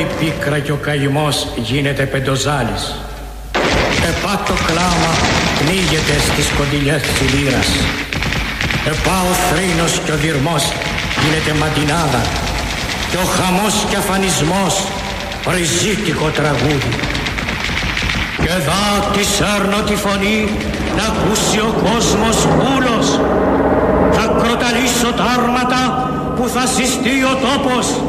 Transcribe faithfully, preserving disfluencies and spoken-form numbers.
πίκρα κι ο καημός γίνεται πεντοζάλης. Επά το κλάμα πνίγεται στις κοντιλιές της λύρας. Επά ο θρήνος κι ο δυρμός γίνεται μαντινάδα. Και ο χαμός κι αφανισμός ριζίτικο τραγούδι. Και δα τη σέρνω τη φωνή να ακούσει ο κόσμος ούλος. Θα κροταλήσω τα άρματα που θα συστεί ο τόπος.